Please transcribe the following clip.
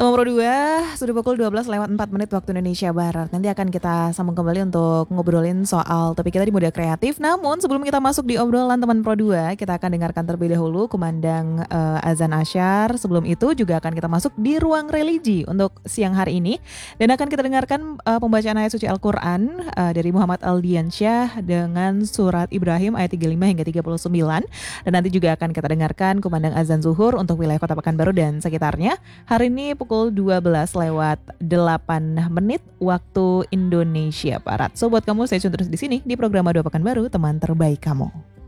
Teman Pro 2, sudah pukul 12:04 waktu Indonesia Barat. Nanti akan kita sambung kembali untuk ngobrolin soal topik kita di Muda Kreatif. Namun sebelum kita masuk di obrolan teman Pro 2, kita akan dengarkan terlebih dahulu kumandang azan asyar. Sebelum itu juga akan kita masuk di ruang religi untuk siang hari ini. Dan akan kita dengarkan pembacaan ayat suci Al-Quran dari Muhammad Aldiansyah dengan surat Ibrahim ayat 35 hingga 39. Dan nanti juga akan kita dengarkan kumandang azan zuhur untuk wilayah Kota Pekanbaru dan sekitarnya. Hari ini pukul 12:08 waktu Indonesia Barat. So buat kamu stay tune terus di sini di program Dua Pekanbaru, teman terbaik kamu.